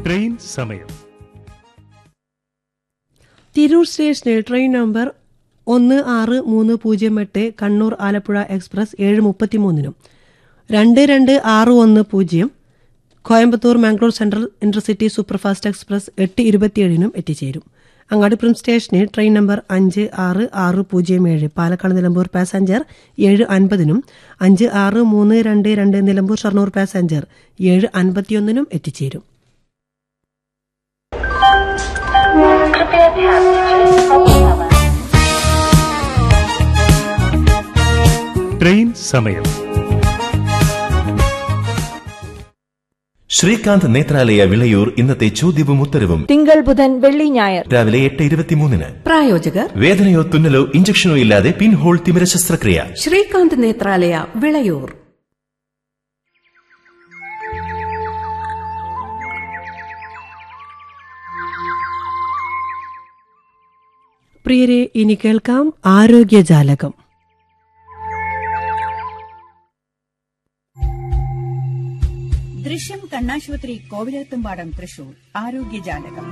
Train സമയം. തിരൂർ സ്റ്റേഷനിൽ train number 16308 Kannur Alappuzha express 7:33 226110 Coimbatore Mangalore central intercity superfast express 8:27 എത്തിച്ചേരും. അങ്ങാടിപ്പുറം സ്റ്റേഷനിൽ train number 56607 Palakkad Nilambur passenger 7:50 56322 Nilambur Shoranur passenger 7:51 എത്തിച്ചേരും. ട്രെയിൻ സമയം. ശ്രീകാന്ത് നേത്രാലയ വിളയൂർ ഇന്നത്തെ ചോദ്യവും ഉത്തരവും തിങ്കൾ ബുധൻ വെള്ളി ഞായർ രാവിലെ 8:23. പ്രായോജകർ വേദനയോ തുന്നലോ ഇഞ്ചക്ഷനോ ഇല്ലാതെ പിൻഹോൾ തിമിര ശസ്ത്രക്രിയ. ശ്രീകാന്ത് നേത്രാലയ വിളയൂർ. പ്രിയരെ, ഇനി കേൾക്കാം ആരോഗ്യജാലകം. ദൃശ്യം കണ്ണാശുപത്രി കോവിലത്തുംപാടം തൃശൂർ ആരോഗ്യജാലകം.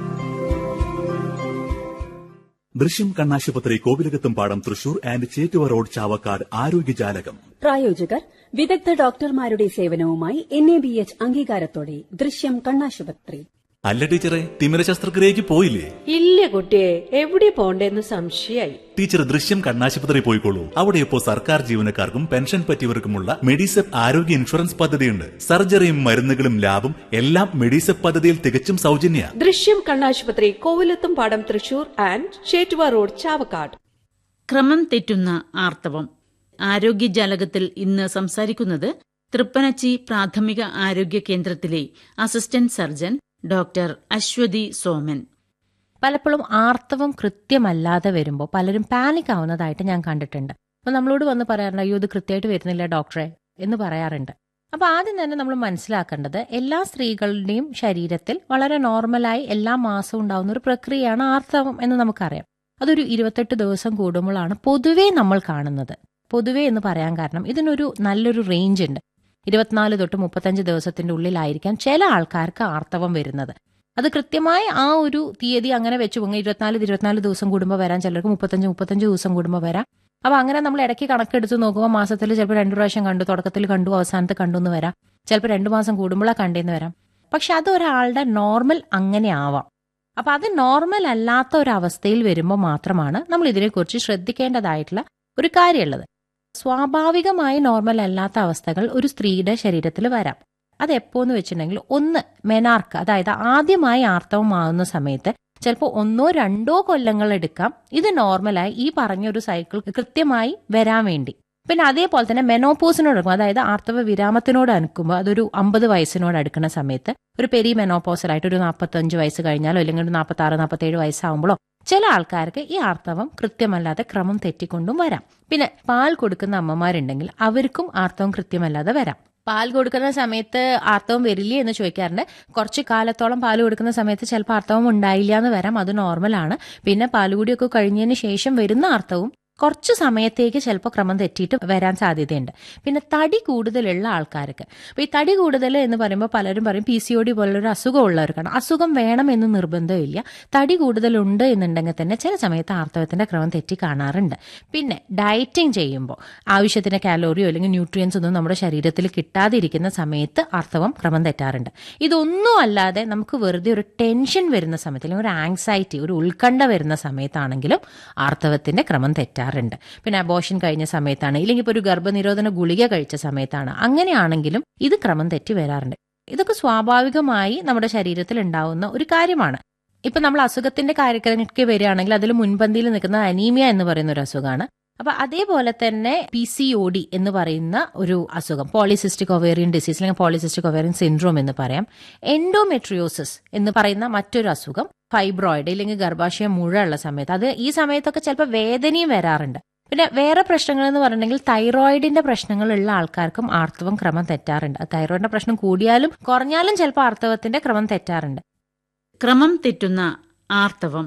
ദൃശ്യം കണ്ണാശുപത്രി കോവിലകത്തുംപാടം തൃശൂർ ആൻഡ് ചേറ്റുവ റോഡ് ചാവക്കാട് ആരോഗ്യജാലകം. പ്രായോജകർ വിദഗ്ധ ഡോക്ടർമാരുടെ സേവനവുമായി NABH അംഗീകാരത്തോടെ ദൃശ്യം കണ്ണാശുപത്രി. അല്ല ടീച്ചറെ, തിമിര ശസ്ത്രക്രിയക്ക് പോയില്ലേ? ഇല്ല കുട്ടിയെ, എവിടെ പോണ്ടേന്ന് സംശയായി. ടീച്ചർ ദൃശ്യം കണ്ണാശുപത്രി പോയിക്കോളൂ. അവിടെ ഇപ്പോൾ സർക്കാർ ജീവനക്കാർക്കും പെൻഷൻ പറ്റിയവർക്കുമുള്ള മെഡിസെപ് ആരോഗ്യ ഇൻഷുറൻസ് പദ്ധതിയുണ്ട്. സർജറിയും മരുന്നുകളും ലാബും എല്ലാം മെഡിസെപ് പദ്ധതിയിൽ തികച്ചും സൗജന്യ. ദൃശ്യം കണ്ണാശുപത്രി കോവിലത്തും പാടം തൃശൂർ ആൻഡ് ചേറ്റുവ റോഡ് ചാവക്കാട്. ക്രമം തെറ്റുന്ന ആർത്തവം. ആരോഗ്യജാലകത്തിൽ ഇന്ന് സംസാരിക്കുന്നത് തൃപ്പനച്ചി പ്രാഥമിക ആരോഗ്യ കേന്ദ്രത്തിലെ assistant surgeon doctor Aswathy Soman. പലപ്പോഴും ആർത്തവം കൃത്യമല്ലാതെ വരുമ്പോൾ പലരും പാനിക് ആവുന്നതായിട്ട് ഞാൻ കണ്ടിട്ടുണ്ട്. അപ്പോൾ നമ്മളോട് വന്ന് പറയാറുണ്ട്, അയ്യോ ഇത് കൃത്യമായിട്ട് വരുന്നില്ല ഡോക്ടറെ എന്ന് പറയാറുണ്ട്. അപ്പോൾ ആദ്യം തന്നെ നമ്മൾ മനസ്സിലാക്കേണ്ടത് എല്ലാ സ്ത്രീകളുടെയും ശരീരത്തിൽ വളരെ നോർമലായി എല്ലാ മാസവും ഉണ്ടാവുന്ന ഒരു പ്രക്രിയയാണ് ആർത്തവം എന്ന് നമുക്കറിയാം. അതൊരു 28 ദിവസം കൂടുമ്പോഴാണ് പൊതുവേ നമ്മൾ കാണുന്നത്. പൊതുവേ എന്ന് പറയാൻ കാരണം ഇതിനൊരു നല്ലൊരു റേഞ്ച് ഉണ്ട്. 24 തൊട്ട് 35 ദിവസത്തിന്റെ ഉള്ളിലായിരിക്കാം ചില ആൾക്കാർക്ക് ആർത്തവം വരുന്നത്. അത് കൃത്യമായി ആ ഒരു തീയതി അങ്ങനെ വെച്ച് പോകുക. 24 ദിവസം കൂടുമ്പോൾ വരാം, ചിലർക്ക് 35 ദിവസം കൂടുമ്പോൾ വരാം. അപ്പൊ അങ്ങനെ നമ്മൾ ഇടയ്ക്ക് കണക്കെടുത്ത് നോക്കുമ്പോൾ മാസത്തിൽ ചിലപ്പോൾ 2 പ്രാവശ്യം കണ്ടു, തുടക്കത്തിൽ കണ്ടു, അവസാനത്ത് കണ്ടു എന്ന് വരാം. ചിലപ്പോൾ 2 മാസം കൂടുമ്പോഴാണ് കണ്ടെന്ന് വരാം. പക്ഷെ അത് ഒരാളുടെ നോർമൽ അങ്ങനെ ആവാം. അപ്പൊ അത് നോർമൽ അല്ലാത്ത ഒരവസ്ഥയിൽ വരുമ്പോൾ മാത്രമാണ് നമ്മൾ ഇതിനെക്കുറിച്ച് ശ്രദ്ധിക്കേണ്ടതായിട്ടുള്ള ഒരു കാര്യമുള്ളത്. സ്വാഭാവികമായി നോർമൽ അല്ലാത്ത അവസ്ഥകൾ ഒരു സ്ത്രീയുടെ ശരീരത്തിൽ വരാം. അത് എപ്പോന്ന് വെച്ചിട്ടുണ്ടെങ്കിൽ, ഒന്ന് മെനാർക്ക്, അതായത് ആദ്യമായി ആർത്തവമാകുന്ന സമയത്ത് ചിലപ്പോൾ 1-2 കൊല്ലങ്ങൾ എടുക്കാം ഇത് നോർമലായി ഈ പറഞ്ഞൊരു സൈക്കിൾ കൃത്യമായി വരാൻ വേണ്ടി. പിന്നെ അതേപോലെ തന്നെ മെനോപോസിനോട് അടുക്കും, അതായത് ആർത്തവ വിരാമത്തിനോട് അടുക്കുമ്പോൾ അതൊരു 50 വയസ്സിനോട് അടുക്കുന്ന സമയത്ത് ഒരു പെരി മെനോപോസലായിട്ട് ഒരു 45 വയസ്സ് കഴിഞ്ഞാലോ അല്ലെങ്കിൽ ഒരു 46-47 വയസ്സാവുമ്പോഴോ ചില ആൾക്കാർക്ക് ഈ ആർത്തവം കൃത്യമല്ലാതെ ക്രമം തെറ്റിക്കൊണ്ടും വരാം. പിന്നെ പാൽ കൊടുക്കുന്ന അമ്മമാരുണ്ടെങ്കിൽ അവർക്കും ആർത്തവം കൃത്യമല്ലാതെ വരാം. പാൽ കൊടുക്കുന്ന സമയത്ത് ആർത്തവം വരില്ലേ എന്ന് ചോദിക്കാറുണ്ട്. കുറച്ച് കാലത്തോളം പാൽ കൊടുക്കുന്ന സമയത്ത് ചിലപ്പോൾ ആർത്തവം ഉണ്ടായില്ല എന്ന് വരാം, അത് നോർമലാണ്. പിന്നെ പാലുകൂടിയൊക്കെ കഴിഞ്ഞതിന് ശേഷം വരുന്ന ആർത്തവവും കുറച്ച് സമയത്തേക്ക് ചിലപ്പോൾ ക്രമം തെറ്റിയിട്ട് വരാൻ സാധ്യതയുണ്ട്. പിന്നെ തടി കൂടുതലുള്ള ആൾക്കാർക്ക്, അപ്പോൾ ഈ തടി കൂടുതൽ എന്ന് പറയുമ്പോൾ പലരും പറയും PCOD പോലുള്ളൊരു അസുഖം ഉള്ളവർക്കാണ്. അസുഖം വേണമെന്ന് നിർബന്ധമില്ല. തടി കൂടുതലുണ്ട് എന്നുണ്ടെങ്കിൽ തന്നെ ചില സമയത്ത് ആർത്തവത്തിന്റെ ക്രമം തെറ്റി കാണാറുണ്ട്. പിന്നെ ഡയറ്റിംഗ് ചെയ്യുമ്പോൾ ആവശ്യത്തിന് കാലോറിയോ അല്ലെങ്കിൽ ന്യൂട്രിയൻസ് ഒന്നും നമ്മുടെ ശരീരത്തിൽ കിട്ടാതിരിക്കുന്ന സമയത്ത് ആർത്തവം ക്രമം തെറ്റാറുണ്ട്. ഇതൊന്നും അല്ലാതെ നമുക്ക് വെറുതെ ഒരു ടെൻഷൻ വരുന്ന സമയത്ത് അല്ലെങ്കിൽ ഒരു ആങ്സൈറ്റി, ഒരു ഉത്കണ്ഠ വരുന്ന സമയത്താണെങ്കിലും ആർത്തവത്തിന്റെ ക്രമം തെറ്റാറുണ്ട്. പിന്നെ അബോർഷൻ കഴിഞ്ഞ സമയത്താണ്, ഇല്ലെങ്കിൽ ഇപ്പോൾ ഒരു ഗർഭനിരോധന ഗുളിക കഴിച്ച സമയത്താണ്, അങ്ങനെയാണെങ്കിലും ഇത് ക്രമം തെറ്റി വരാറുണ്ട്. ഇതൊക്കെ സ്വാഭാവികമായി നമ്മുടെ ശരീരത്തിൽ ഉണ്ടാവുന്ന ഒരു കാര്യമാണ്. ഇപ്പൊ നമ്മൾ അസുഖത്തിന്റെ കാര്യത്തിലേക്ക് വരികയാണെങ്കിൽ അതിൽ മുൻപന്തിയിൽ നിൽക്കുന്ന അനീമിയ എന്ന് പറയുന്ന ഒരു അസുഖമാണ്. അപ്പൊ അതേപോലെ തന്നെ PCOD എന്ന് പറയുന്ന ഒരു അസുഖം, പോളിസിസ്റ്റിക് ഒവേറിയൻ ഡിസീസ് അല്ലെങ്കിൽ പോളിസിസ്റ്റിക് ഒവേറിയൻ സിൻഡ്രോം എന്ന് പറയാം. എൻഡോമെട്രിയോസിസ് എന്ന് പറയുന്ന മറ്റൊരു അസുഖം, ഫൈബ്രോയിഡ് ഇല്ലെങ്കിൽ ഗർഭാശയം മുഴ ഉള്ള സമയത്ത്, അത് ഈ സമയത്തൊക്കെ ചിലപ്പോൾ വേദനയും വരാറുണ്ട്. പിന്നെ വേറെ പ്രശ്നങ്ങൾ എന്ന് പറഞ്ഞിട്ടുണ്ടെങ്കിൽ തൈറോയിഡിന്റെ പ്രശ്നങ്ങളുള്ള ആൾക്കാർക്കും ആർത്തവം ക്രമം തെറ്റാറുണ്ട്. തൈറോയിഡിന്റെ പ്രശ്നം കൂടിയാലും കുറഞ്ഞാലും ചിലപ്പോൾ ആർത്തവത്തിന്റെ ക്രമം തെറ്റാറുണ്ട്. ക്രമം തെറ്റുന്ന ആർത്തവം.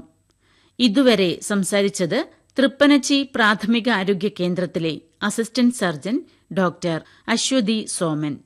ഇതുവരെ സംസാരിച്ചത് തൃപ്പനച്ചി പ്രാഥമിക ആരോഗ്യ കേന്ദ്രത്തിലെ assistant surgeon doctor Aswathy Soman.